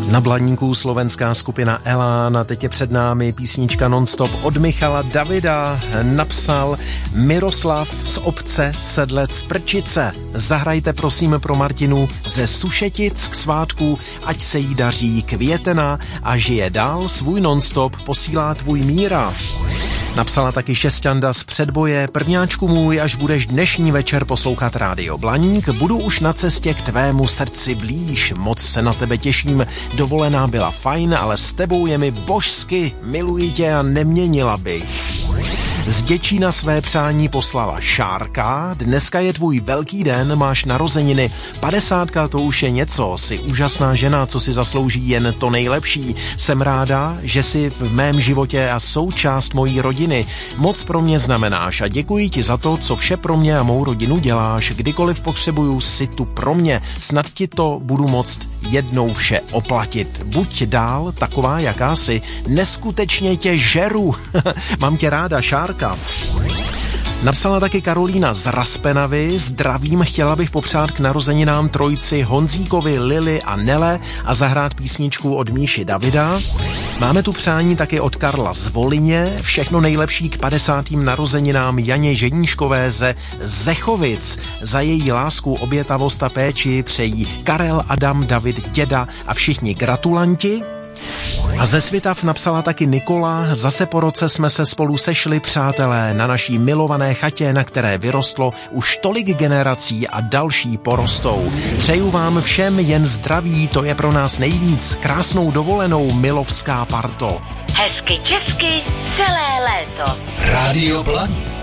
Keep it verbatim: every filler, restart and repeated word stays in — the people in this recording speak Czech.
Na Blaníku slovenská skupina Elán a teď je před námi písnička Nonstop od Michala Davida. Napsal Miroslav z obce Sedlec Prčice. Zahrajte prosím pro Martinu ze Sušetic k svátku, ať se jí daří květena a žije dál, svůj Nonstop posílá tvůj Míra. Napsala taky Šesťanda z Předboje. Prvňáčku můj, až budeš dnešní večer poslouchat Rádio Blaník, budu už na cestě k tvému srdci blíž. Moc se na tebe těším. Dovolená byla fajn, ale s tebou je mi božsky. Miluji tě a neměnila bych. Z Děčína své přání poslala Šárka. Dneska je tvůj velký den, máš narozeniny. Padesátka to už je něco, jsi úžasná žena, co si zaslouží jen to nejlepší. Jsem ráda, že jsi v mém životě a součást mojí rodiny. Moc pro mě znamenáš a děkuji ti za to, co vše pro mě a mou rodinu děláš. Kdykoliv potřebuju, si tu pro mě. Snad ti to budu moct jednou vše oplatit. Buď dál taková, jaká jsi. Neskutečně tě žeru. Mám tě ráda, Šárka. Napsala taky Karolína z Raspenavy. Zdravím, chtěla bych popřát k narozeninám trojci Honzíkovi, Lily a Nele a zahrát písničku od Míši Davida. Máme tu přání taky od Karla z Volině. Všechno nejlepší k padesátým narozeninám Janě Ženíškové ze Zechovic. Za její lásku, obětavost a péči přejí Karel, Adam, David, děda a všichni gratulanti. A ze Svitav napsala taky Nikola. Zase po roce jsme se spolu sešli, přátelé, na naší milované chatě, na které vyrostlo už tolik generací a další porostou. Přeju vám všem jen zdraví, to je pro nás nejvíc. Krásnou dovolenou, milovská parto. Hezky česky celé léto. Rádio Blaník.